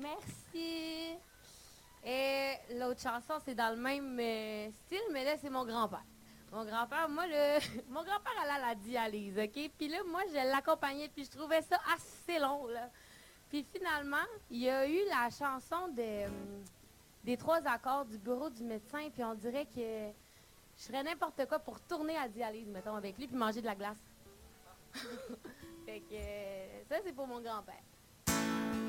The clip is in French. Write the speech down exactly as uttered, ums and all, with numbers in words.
Merci. Et l'autre chanson, c'est dans le même euh, style, mais là, c'est mon grand-père. Mon grand-père, moi, le, mon grand-père allait à la dialyse, OK? Puis là, moi, je l'accompagnais, puis je trouvais ça assez long, là. Puis finalement, il y a eu la chanson de, hum, des trois accords du bureau du médecin, puis on dirait que je ferais n'importe quoi pour tourner à la dialyse, mettons, avec lui, puis manger de la glace. Fait que euh, ça, c'est pour mon grand-père.